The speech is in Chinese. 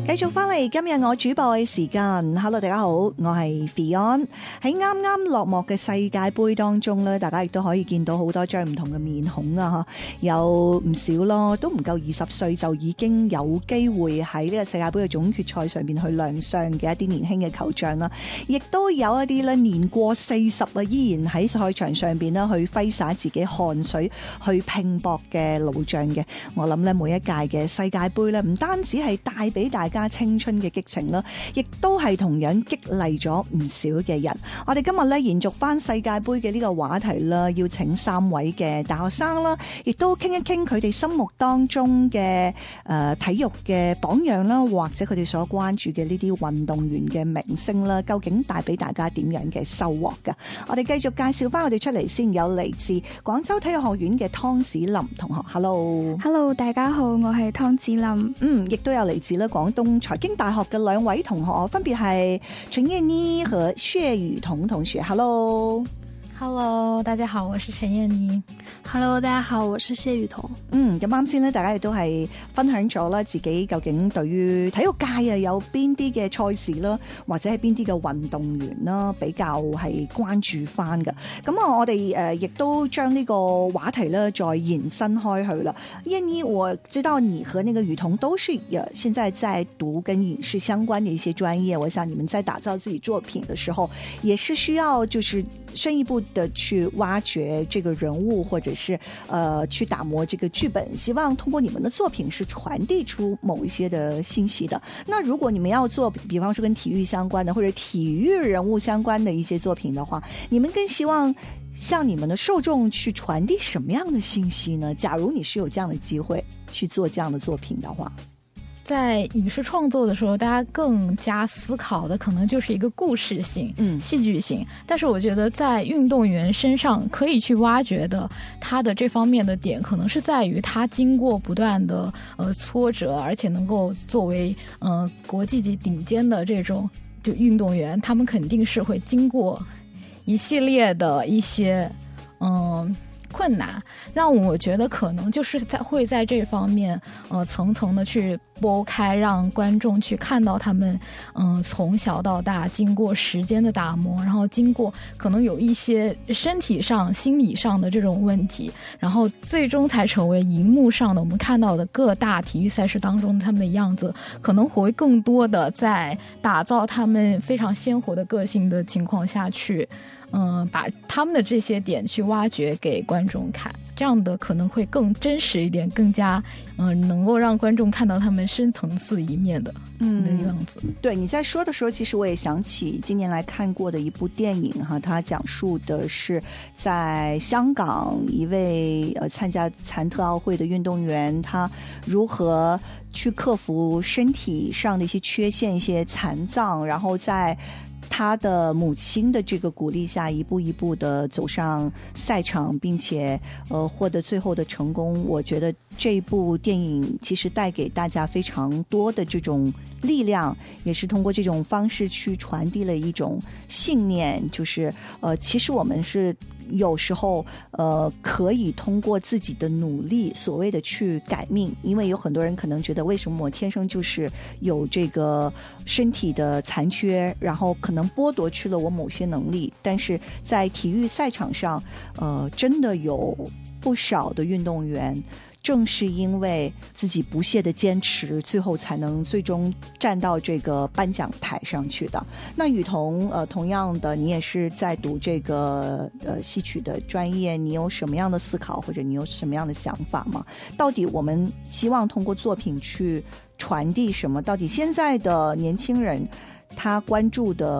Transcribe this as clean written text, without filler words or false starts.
繼續翻嚟今日我主播嘅時間 ，Hello 大家好，我係 Fion。喺啱啱落幕嘅世界盃當中咧，大家亦都可以見到好多張唔同嘅面孔啊，有唔少咯，都唔夠20歲就已經有機會喺呢個世界盃嘅總決賽上面去亮相嘅一啲年輕嘅球將啦，亦都有一啲咧年過40啊，依然喺賽場上邊咧去揮灑自己汗水去拼搏嘅老將嘅。我諗咧每一屆嘅世界盃咧，唔單止係帶俾大家青春嘅激情啦，亦都係同樣激勵咗唔少嘅人。我哋今日咧延續翻世界盃嘅呢個話題啦，要請3位嘅大學生啦，亦都傾一傾佢哋心目當中嘅體育嘅榜樣啦，或者佢哋所關注嘅呢啲運動員嘅明星啦，究竟帶俾大家點樣嘅收穫㗎？我哋繼續介紹翻我哋出嚟先，有嚟自廣州體育學院嘅湯子霖同學。Hello， 大家好，我係湯子霖。 亦都有嚟自咧廣東財經大學嘅2位同學，分別係陳燕妮和謝宇彤同學。Hello， 大家好，我是陳燕妮。 Hello， 大家好，我是謝宇彤。 咁啱先咧，大家亦都係分享咗啦，自己究竟對於體育界啊有邊啲嘅賽事啦，或者係邊啲嘅運動員啦，比較係關注翻嘅。咁啊，我哋亦都將呢個話題咧再延伸開去啦。燕妮，我知道你和那個宇彤都是現在在讀跟影視相關的一些專業，我想你們在打造自己作品的時候，也是需要就是深一步的去挖掘這個人物，或者是去打磨這個劇本，希望通過你們的作品是傳遞出某一些的信息的。那如果你們要做比方說跟體育相關的或者體育人物相關的一些作品的話，你們更希望向你們的受眾去傳遞什麼樣的信息呢？假如你是有這樣的機會去做這樣的作品的話， 在影視創作的時候，大家更加思考的可能就是一個故事性、戲劇性。但是我覺得在運動員身上可以去挖掘的他的這方面的點，可能是在於他經過不斷的挫折，而且能夠作為國際級頂尖的這種就運動員，他們肯定是會經過一系列的一些困難，讓我覺得可能就是會在這方面層層的去剝開，讓觀眾去看到他們從小到大經過時間的打磨，然後經過可能有一些身體上心理上的這種問題，然後最終才成為熒幕上的我們看到的各大體育賽事當中他們的樣子，可能會更多的在打造他們非常鮮活的個性的情況下去把他們的這些點去挖掘給觀眾看，這樣的可能會更真實一點，更加能夠讓觀眾看到他們深層次一面的樣子。 對，你在說的時候，其實我也想起今年來看過的一部電影哈，它講述的是在香港一位參加殘特奧會的運動員，他如何去克服身體上的一些缺陷、一些殘障，然後在他的母親的這個鼓勵下，一步一步的走上賽場，並且獲得最後的成功。我覺得這部電影其實帶給大家非常多的這種力量，也是通過這種方式去傳遞了一種信念，就是其實我們是有時候可以通過自己的努力，所謂的去改命。因為有很多人可能覺得，為什麼我天生就是有這個身體的殘缺，然後可能剝奪去了我某些能力。但是在體育賽場上真的有不少的運動員，正是因為自己不懈的堅持，最後才能最終站到這個頒獎台上去的。那宇彤同樣的，你也是在讀這個戲曲的專業，你有什麼樣的思考，或者你有什麼樣的想法嗎？到底我們希望通過作品去傳遞什麼？到底現在的年輕人他關注的